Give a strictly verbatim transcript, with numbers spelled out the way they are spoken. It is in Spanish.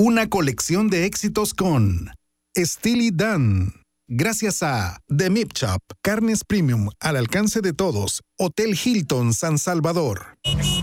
Una colección de éxitos con Steely Dan. Gracias a The Meat Shop, carnes premium al alcance de todos. Hotel Hilton San Salvador.